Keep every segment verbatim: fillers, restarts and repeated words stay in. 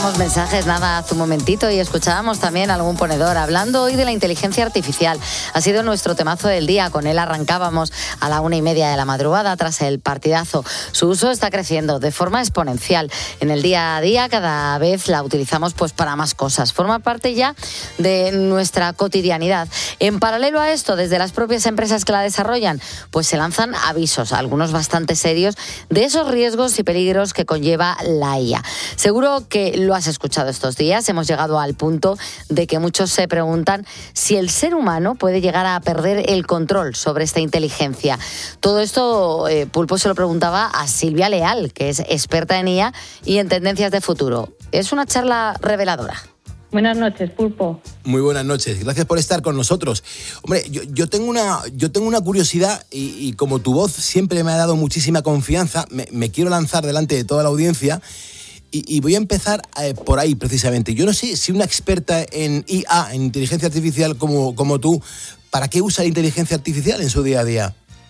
leíamos mensajes nada hace un momentito y escuchábamos también a algún ponedor hablando hoy de la inteligencia artificial. Ha sido nuestro temazo del día, con él arrancábamos a la una y media de la madrugada tras el partidazo. Su uso está creciendo de forma exponencial. En el día a día cada vez la utilizamos pues para más cosas. Forma parte ya de nuestra cotidianidad. En paralelo a esto, desde las propias empresas que la desarrollan, pues se lanzan avisos, algunos bastante serios, de esos riesgos y peligros que conlleva la I A. Seguro que lo has escuchado estos días. Hemos llegado al punto de que muchos se preguntan si el ser humano puede llegar a perder el control sobre esta inteligencia. Todo esto, eh, Pulpo se lo preguntaba a Silvia Leal, que es experta en I A y en tendencias de futuro. Es una charla reveladora. Buenas noches, Pulpo. Muy buenas noches, gracias por estar con nosotros. Hombre, yo, yo, tengo, una, yo tengo una curiosidad y, y como tu voz siempre me ha dado muchísima confianza, me, me quiero lanzar delante de toda la audiencia y, y voy a empezar eh, por ahí precisamente. Yo no sé si una experta en I A, en inteligencia artificial como, como tú, ¿para qué usa la inteligencia artificial en su día a día?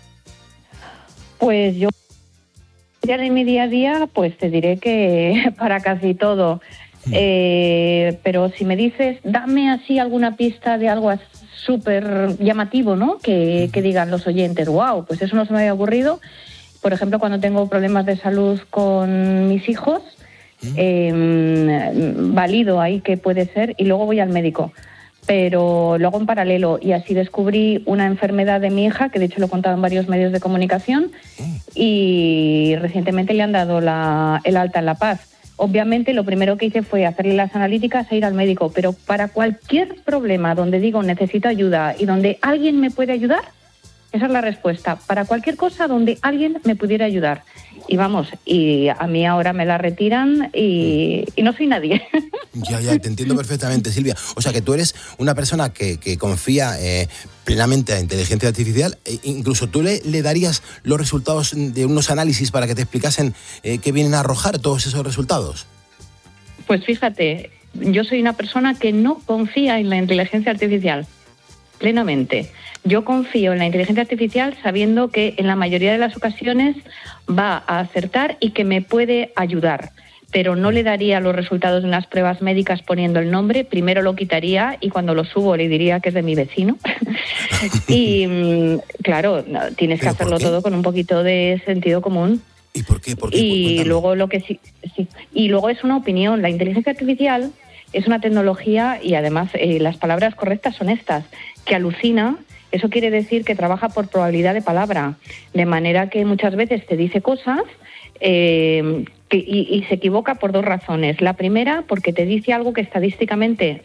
Pues yo, ya en mi día a día, pues te diré que para casi todo. Eh, pero si me dices, dame así alguna pista de algo súper llamativo, ¿no? Que, que digan los oyentes, wow, pues eso no se me había ocurrido. Por ejemplo, cuando tengo problemas de salud con mis hijos, eh, valido ahí que puede ser y luego voy al médico. Pero lo hago en paralelo y así descubrí una enfermedad de mi hija, que de hecho lo he contado en varios medios de comunicación, y recientemente le han dado la, el alta en La Paz. Obviamente lo primero que hice fue hacerle las analíticas e ir al médico, pero para cualquier problema donde digo necesito ayuda y donde alguien me puede ayudar, esa es la respuesta. Para cualquier cosa donde alguien me pudiera ayudar. Y vamos, y a mí ahora me la retiran y, y no soy nadie. Ya, ya, te entiendo perfectamente, Silvia. O sea, que tú eres una persona que, que confía eh, plenamente a la inteligencia artificial. E incluso tú le, le darías los resultados de unos análisis para que te explicasen eh, qué vienen a arrojar todos esos resultados. Pues fíjate, yo soy una persona que no confía en la inteligencia artificial, plenamente. Yo confío en la inteligencia artificial sabiendo que en la mayoría de las ocasiones va a acertar y que me puede ayudar, pero no le daría los resultados de unas pruebas médicas poniendo el nombre. Primero lo quitaría y cuando lo subo le diría que es de mi vecino. Y claro, no, tienes que hacerlo todo con un poquito de sentido común. ¿Y por qué? ¿Por qué? Y luego lo que sí, sí, y luego es una opinión. La inteligencia artificial es una tecnología y además eh, las palabras correctas son estas, que alucina. Eso quiere decir que trabaja por probabilidad de palabra, de manera que muchas veces te dice cosas eh, que, y, y se equivoca por dos razones. La primera, porque te dice algo que estadísticamente